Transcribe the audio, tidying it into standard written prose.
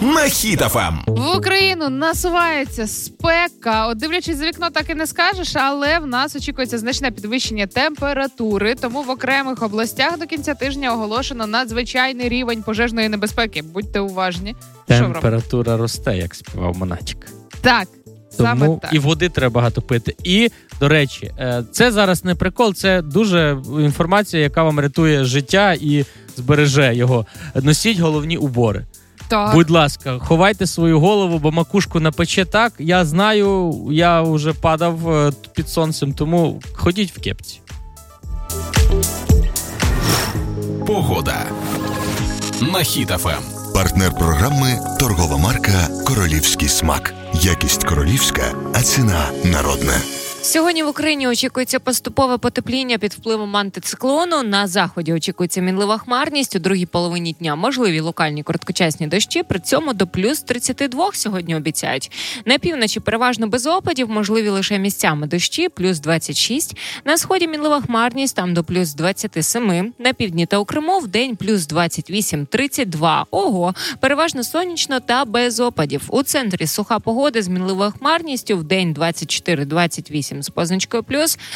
на Хіт ФМ. В Україну насувається спека. От дивлячись за вікно, так і не скажеш, але в нас очікується значне підвищення температури, тому в окремих областях до кінця тижня оголошено надзвичайний рівень пожежної небезпеки. Будьте уважні. Температура росте, як співав Монатік. Так. Саме Тому так. і води треба багато пити. І, до речі, це зараз не прикол, це дуже інформація, яка вам рятує життя і збереже його. Носіть головні убори. Так. Будь ласка, ховайте свою голову, бо макушку напече так. Я знаю, я вже падав під сонцем, тому ходіть в кепці. Погода на Хіт ФМ. Партнер програми – торгова марка «Королівський смак». Якість королівська, а ціна народна. Сьогодні в Україні очікується поступове потепління під впливом антициклону. На заході очікується мінлива хмарність. У другій половині дня можливі локальні короткочасні дощі. При цьому до плюс 32 сьогодні обіцяють. На півночі переважно без опадів, можливі лише місцями дощі, плюс 26. На сході мінлива хмарність, там до плюс 27. На півдні та у Криму в день плюс 28-32. Ого! Переважно сонячно та без опадів. У центрі суха погода з мінливою хмарністю, в день 24-28 з позначкою плюс.